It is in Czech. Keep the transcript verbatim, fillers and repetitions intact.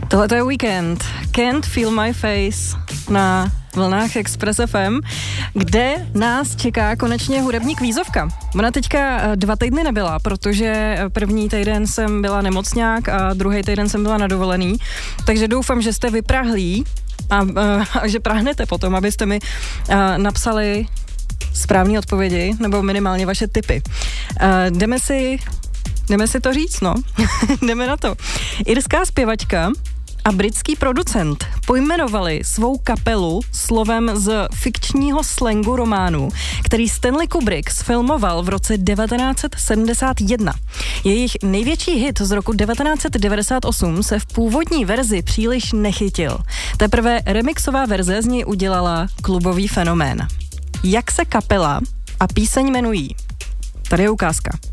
Tohle to je Weekend. Can't Feel My Face na vlnách Express F M, kde nás čeká konečně hudební kvízovka. Ona teďka dva týdny nebyla, protože první týden jsem byla nemocňák a druhý týden jsem byla na dovolený, takže doufám, že jste vyprahlí a, a že prahnete potom, abyste mi a, napsali správné odpovědi nebo minimálně vaše tipy. A, jdeme si jdeme si to říct, no. Jdeme na to. Irská zpěvačka a britský producent pojmenovali svou kapelu slovem z fikčního slangu románu, který Stanley Kubrick sfilmoval v roce devatenáct set sedmdesát jedna. Jejich největší hit z roku devatenáct set devadesát osm se v původní verzi příliš nechytil. Teprve remixová verze z něj udělala klubový fenomén. Jak se kapela a píseň jmenují? Tady je ukázka.